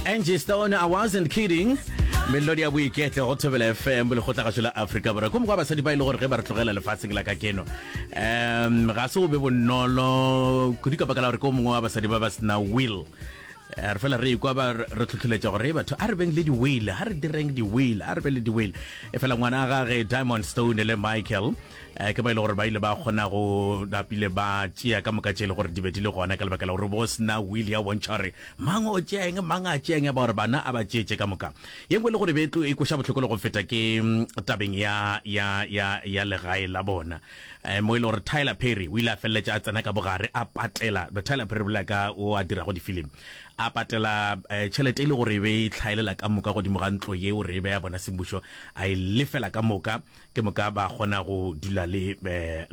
Angie Stone, I wasn't kidding. Melody ya boiketlo go Thobela FM le go tla ga tsela Africa bra go mo ba basadi ba ile gore ge ba re tlogela lefatsheng la ka keno ga se go be bonolo go di ka bakala gore go mongwe wa basadi ba ba sna will re fela re ikwa ba re tlhotlheletsa gore batho a re beng le di wheel ha re direng di wheel a re be le di wheel e fela ngwana ga ge Diamond Stone le Michael ke ba ile gore ba ile ba khona go dapile ba tsia ka moka tshele gore di be di le gona ka lebaka la gore bo sna wheel ya bonchare mango tsheng manga tsheng ba gore bana a ba tshetse ka moka yengwe le gore betlo e go sha botlhokolo go feta ke tabeng ya legae la bona mo ile gore Tyler Perry o ile a felletsa a tsena ka bogare a patela Tyler Perry blaka o a dira go di film a patela tšhelete ile gore be tlhaelela ka moka go di mogantlo ye o re be ya bona sembušo a ile fela ka moka ke moka ba gona go dula le